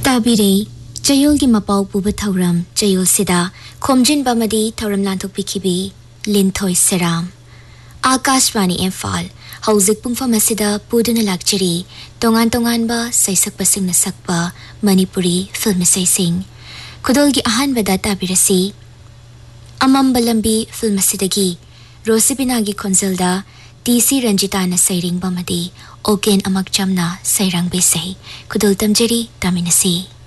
Tabirei Chayol gi mapau puba thauram Chayol sida Khomjin bamadi thauram lanthok pikibi Linthoi Seram Akashvani Imphal Hauzik pungfam asida puduna lakchari Tongan tongan ba saisak pasing nasakpa Manipuri film saising Kudol gi ahan bada tabirasi Amam balambi film asidagi Rosipinagi konzilda DC Ranjitana Sairing Bamadi Oken Amakchamna Sairang Besay Kudul Tamjari Taminasi